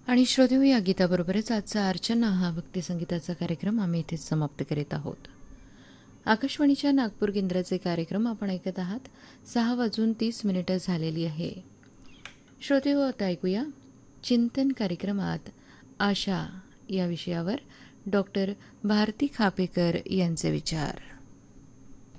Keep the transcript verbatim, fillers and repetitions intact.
आणि श्रोतेहो, या गीताबरोबरच आजचा अर्चना हा भक्तिसंगीताचा कार्यक्रम आम्ही इथेच समाप्त करीत आहोत. आकाशवाणीच्या नागपूर केंद्राचे कार्यक्रम आपण ऐकत आहात. सहा वाजून तीस मिनिटं झालेली आहे. श्रोतेहो, आता ऐकूया चिंतन कार्यक्रमात आशा या विषयावर डॉक्टर भारती खापेकर यांचे विचार.